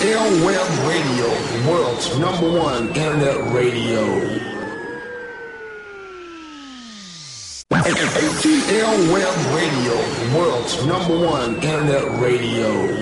ATL Web Radio, the world's #1 internet radio. ATL Web Radio, the world's #1 internet radio.